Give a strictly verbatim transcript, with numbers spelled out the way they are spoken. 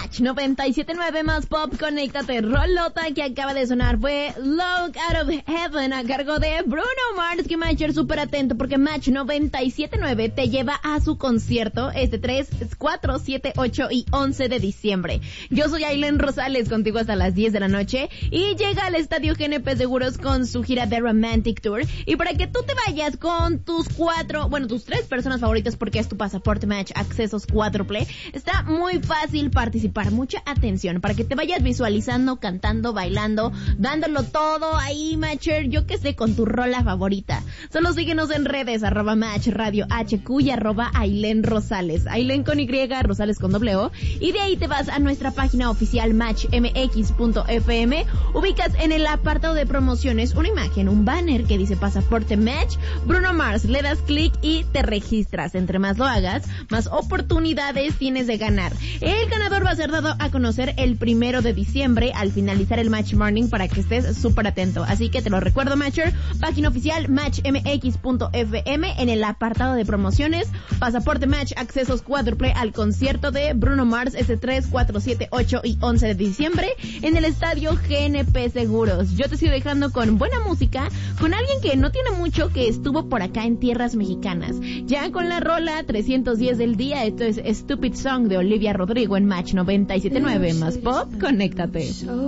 Match noventa y siete punto nueve más pop, conéctate. Rolota que acaba de sonar fue Look Out of Heaven a cargo de Bruno Mars, que Matcher súper atento porque Match noventa y siete punto nueve te lleva a su concierto este tres, cuatro, siete, ocho y once de diciembre. Yo soy Ailén Rosales, contigo hasta las diez de la noche, y llega al Estadio G N P Seguros con su gira The Romantic Tour, y para que tú te vayas con tus cuatro, bueno, tus tres personas favoritas, porque es tu pasaporte Match accesos cuádruple, está muy fácil participar. Mucha atención para que te vayas visualizando, cantando, bailando, dándolo todo ahí, Matcher, yo que sé, con tu rola favorita. Solo síguenos en redes, arroba Match Radio H Q y arroba Ailén Rosales, Ailén con Y, Rosales con doble O, y de ahí te vas a nuestra página oficial match m x punto f m, ubicas en el apartado de promociones una imagen, un banner que dice pasaporte Match, Bruno Mars, le das clic y te registras. Entre más lo hagas, más oportunidades tienes de ganar. El ganador va a ser dado a conocer el primero de diciembre al finalizar el Match Morning, para que estés súper atento. Así que te lo recuerdo, Matcher, página oficial match m x punto f m, en el apartado de promociones, pasaporte Match accesos cuádruple al concierto de Bruno Mars este tres, cuatro, siete, ocho y once de diciembre en el Estadio G N P Seguros. Yo te sigo dejando con buena música, con alguien que no tiene mucho, que estuvo por acá en tierras mexicanas, ya con la rola trescientos diez del día. Esto es Stupid Song de Olivia Rodrigo en Match noventa y siete punto nueve más pop, conéctate.